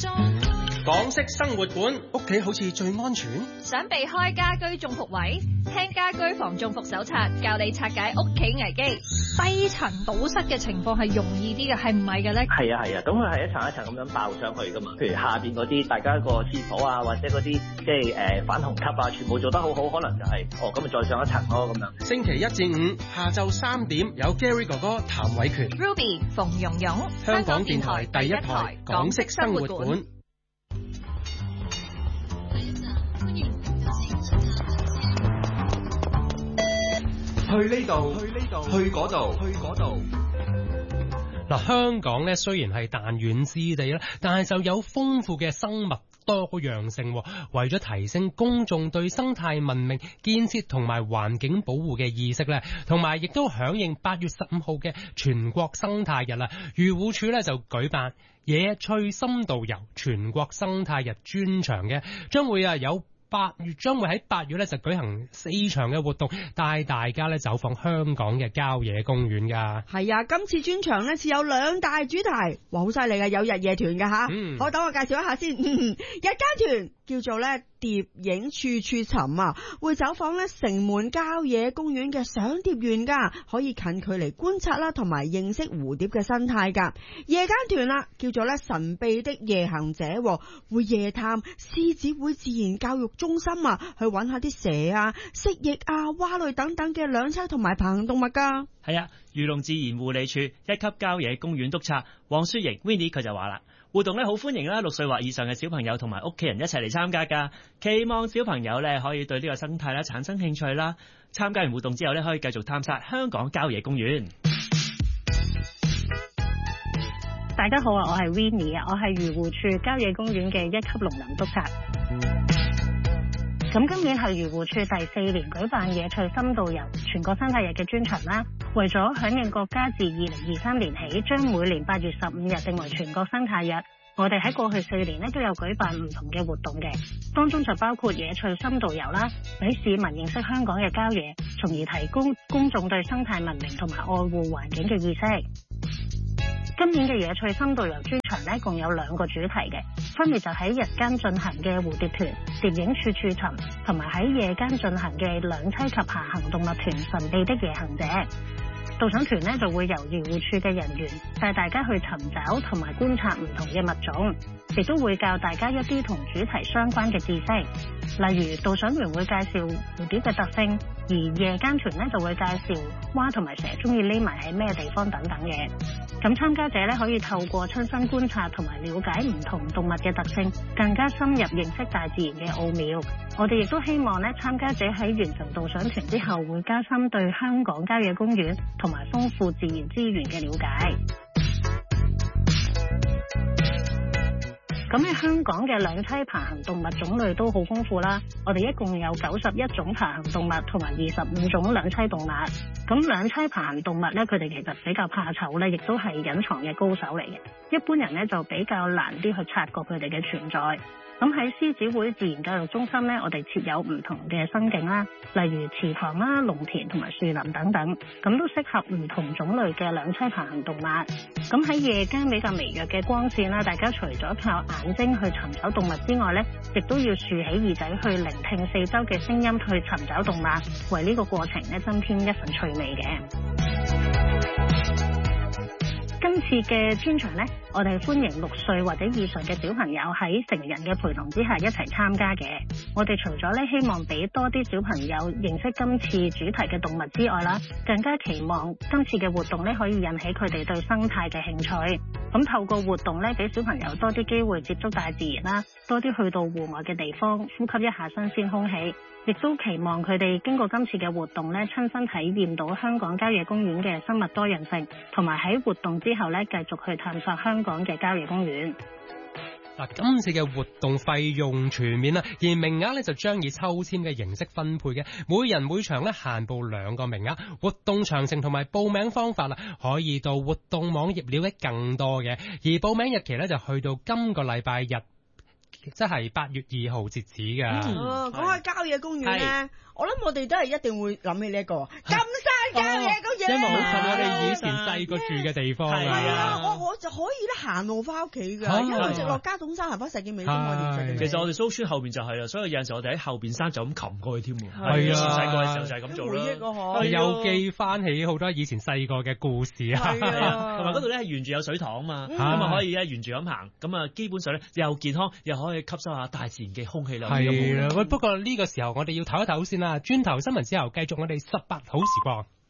港式生活館，屋企好似最安全。 想避開家居中伏位，聽家居防中伏手冊，教你拆解屋企危機。低層堵塞嘅情況係容易啲嘅，係唔係嘅咧？ 係啊，咁佢係一層一層咁樣爆上去噶嘛。譬如下邊嗰啲，大家個廁所啊，或者嗰啲即係反虹級啊，全部做得好好，可能就係咁咪再上一層咯咁樣。 星期一至五下晝3點有 Gary 哥哥譚偉權 Ruby 馮蓉蓉， 香港電台第一台港式生活館。 去呢度，去嗰度。 嗱，香港咧雖然係彈丸之地啦，但係就有豐富嘅生物多樣性。為咗提升公眾對生態文明建設同埋環境保護嘅意識咧，同埋亦都響應8月15號嘅全國生態日啦，漁護署咧就舉辦野趣深度遊全國生態日專場嘅，將會喺8月咧就舉行4場嘅活動，帶大家咧走訪香港嘅郊野公園噶。 係啊，今次專場咧設有2大主題，哇，好犀利嘅，有日夜團噶吓。好，等我介紹一下先。日間團叫做咧蝶影處處尋啊，會走訪咧城門郊野公園嘅賞蝶園噶，可以近距離觀察啦，同埋認識蝴蝶嘅生態噶。夜間團啦，叫做咧神秘的夜行者，會夜探獅子會自然教育中心啊，去揾下啲蛇啊、蜥蜴啊、蛙類等等嘅兩棲同埋爬行動物噶。 係啊，漁農自然護理處1級郊野公園督察黃雪瑩 Winnie 佢就話啦，活動咧好歡迎啦，6歲或以上嘅小朋友同埋屋企人一齊嚟參加噶，期望小朋友咧可以對呢個生態咧產生興趣啦。參加完活動之後咧，可以繼續探索香港郊野公園。 大家好啊，我係 Winnie 啊，我係漁護處郊野公園嘅1級農林督察。咁今年係漁護處第4年舉辦野趣深度遊全國生態日嘅專場啦。為咗響應國家自2023年起將每年8月15日定為全國生態日，我哋喺過去4年都有舉辦唔同嘅活動嘅，當中就包括野趣深度遊啦，俾市民認識香港嘅郊野，從而提高公眾對生態文明同埋愛護環境嘅意識。今年嘅野趣深度遊專場共有2個主題嘅，分別就喺日間進行嘅蝴蝶團蝶影處處尋，同埋喺夜間進行嘅兩棲及爬行動物團神秘的夜行者。導賞團就會由漁護處嘅人員帶大家去尋找同埋觀察唔同嘅物種，亦都會教大家一啲同主題相關嘅知識，例如導賞員會介紹蝴蝶嘅特性，而夜間團就會介紹蛙同埋蛇中意匿埋喺咩地方等等嘅。咁參加者可以透過親身觀察同埋了解唔同動物嘅特性，更加深入認識大自然嘅奧妙。我哋亦都希望參加者喺完成導賞團之後，會加深對香港郊野公園同埋豐富自然資源嘅了解。咁喺香港嘅兩棲爬行動物種類都好豐富啦，我哋一共有91種爬行動物同埋25種兩棲動物。咁兩棲爬行動物佢哋其實比較怕醜亦都係隱藏嘅高手嚟嘅，一般人就比較難啲去察覺佢哋嘅存在。咁喺獅子會自然教育中心我哋設有唔同嘅生境啦，例如池塘啦、農田同埋樹林等等，咁都適合唔同種類嘅兩棲爬行動物。咁喺夜間比較微弱嘅光線啦，大家除咗靠眼睛去尋找動物之外亦都要豎起耳仔去聆聽四周嘅聲音，去尋找動物，為呢個過程增添一份趣味嘅。今次嘅專場我哋歡迎6歲或者以上嘅小朋友喺成人嘅陪同之下一齊參加嘅。我哋除咗希望俾多啲小朋友認識今次主題嘅動物之外啦，更加期望今次嘅活動可以引起佢哋對生態嘅興趣。咁透過活動俾小朋友多啲機會接觸大自然啦，多啲去到戶外嘅地方，呼吸一下新鮮空氣。亦都期望佢哋經過今次嘅活動親身體驗到香港郊野公園嘅生物多樣性，同埋喺活動之後繼續去探索香港嘅郊野公園。 今次嘅活動費用全免啦，而名額就將以抽籤嘅形式分配嘅，每人每場限報2個名額。活動詳情同埋報名方法可以到活動網頁了解更多嘅，而報名日期就去到今個禮拜日，即係8月2號截止噶。 講開郊野公園我諗我哋都係一定會諗起呢一個金山郊野公園。 嘢。 因為好近我哋以前細個住嘅地方係啊。 啊，我就可以咧行路翻屋企噶，因為直落加總山行翻石硤尾添。 其實我哋蘇村後邊就係啦，所以有陣時我哋喺後邊山就咁擒過去添。 係啊， 以前細個嘅時候就係咁做啦。 又記翻起好多以前細個嘅故事啊。 同埋嗰度咧係沿住有水塘啊嘛，咁啊可以咧沿住咁行，咁啊基本上咧又健康，又可以吸收下大自然嘅空氣啦。 係啦，喂，不過呢個時候我哋要唞一唞先啦，轉頭新聞之後繼續我哋18好時光。